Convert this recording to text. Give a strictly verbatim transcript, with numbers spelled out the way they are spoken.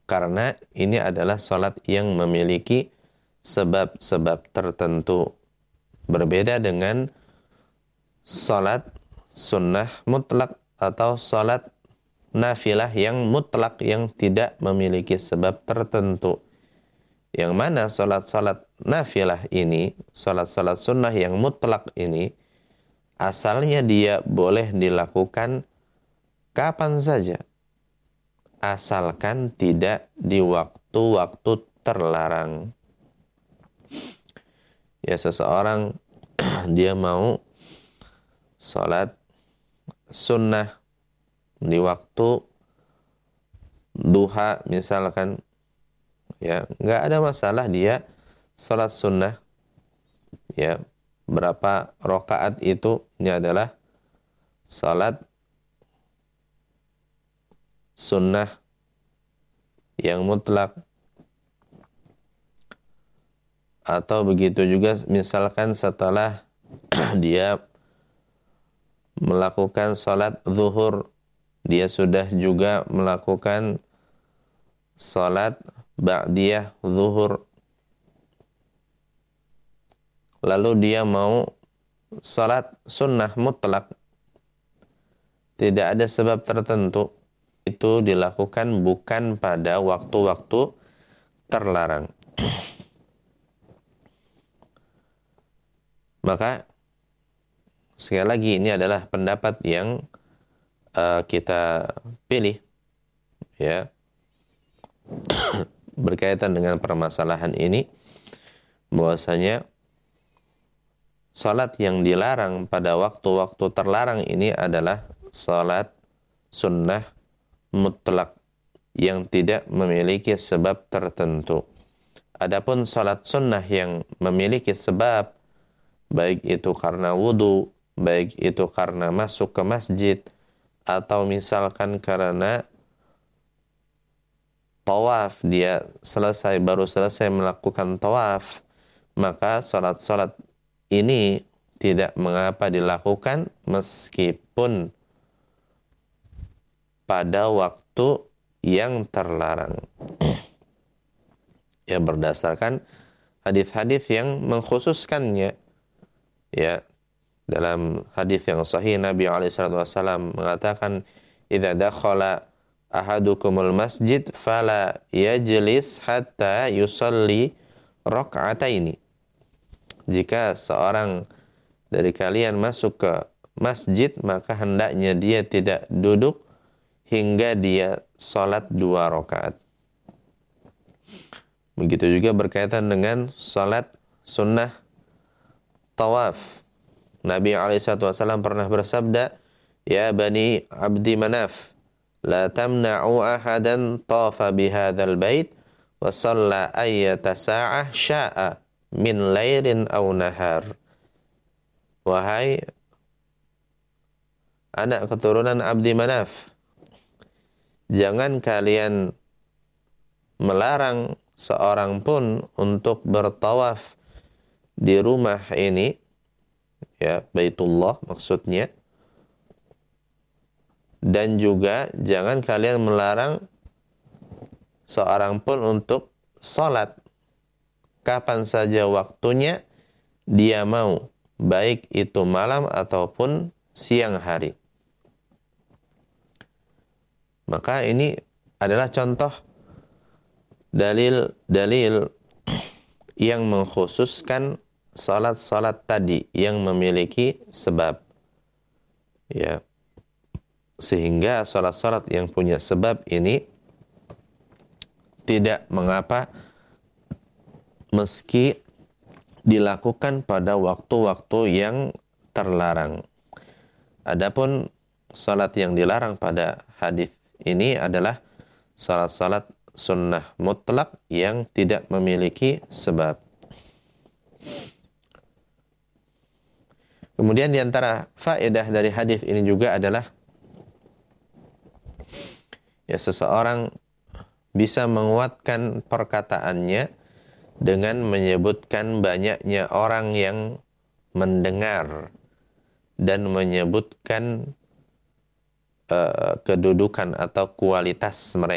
karena ini adalah salat yang memiliki sebab-sebab tertentu. Berbeda dengan salat sunnah mutlak atau salat nafilah yang mutlak yang tidak memiliki sebab tertentu. Yang mana salat-salat nafilah ini, salat-salat sunnah yang mutlak ini, asalnya dia boleh dilakukan kapan saja, asalkan tidak di waktu-waktu terlarang. Ya, seseorang dia mau salat sunnah di waktu duha misalkan, ya nggak ada masalah dia salat sunnah. Ya, berapa rakaat itu? Ini adalah salat sunnah yang mutlak. Atau begitu juga misalkan setelah dia melakukan salat zuhur, dia sudah juga melakukan salat ba'diyah zuhur, lalu dia mau salat sunnah mutlak, tidak ada sebab tertentu, itu dilakukan bukan pada waktu-waktu terlarang. Maka sekali lagi ini adalah pendapat yang uh, kita pilih, ya, berkaitan dengan permasalahan ini, bahwasanya salat yang dilarang pada waktu-waktu terlarang ini adalah salat sunnah mutlak yang tidak memiliki sebab tertentu. Adapun salat sunnah yang memiliki sebab, baik itu karena wudu, baik itu karena masuk ke masjid, atau misalkan karena tawaf, dia selesai baru selesai melakukan tawaf, maka salat-salat ini tidak mengapa dilakukan meskipun pada waktu yang terlarang. Ya, berdasarkan hadis-hadis yang mengkhususkannya. Ya, dalam hadis yang sahih Nabi alaihi salatu wasallam mengatakan, "Idza dakhala ahadukumul masjid fala yajlis hatta yusalli rak'ataini." Jika seorang dari kalian masuk ke masjid, maka hendaknya dia tidak duduk hingga dia salat dua rakaat. Begitu juga berkaitan dengan salat sunnah tawaf. Nabi alaihi salatu wasallam pernah bersabda, "Ya bani Abdi Manaf, la tamna'u ahadan tafa bihadzal bait wa shalla ayyata sa'ah sya'a min lailin aw nahar." Wahai anak keturunan Abdi Manaf, jangan kalian melarang seorang pun untuk bertawaf di rumah ini, ya, Baitullah maksudnya, dan juga jangan kalian melarang seorang pun untuk salat kapan saja waktunya dia mau, baik itu malam ataupun siang hari. Maka ini adalah contoh dalil-dalil yang mengkhususkan salat-salat tadi yang memiliki sebab. Ya. Sehingga salat-salat yang punya sebab ini tidak mengapa meski dilakukan pada waktu-waktu yang terlarang. Adapun salat yang dilarang pada hadis ini adalah salat-salat sunnah mutlak yang tidak memiliki sebab. Kemudian di antara faedah dari hadis ini juga adalah, ya, seseorang bisa menguatkan perkataannya dengan menyebutkan banyaknya orang yang mendengar dan menyebutkan uh, kedudukan atau kualitas mereka.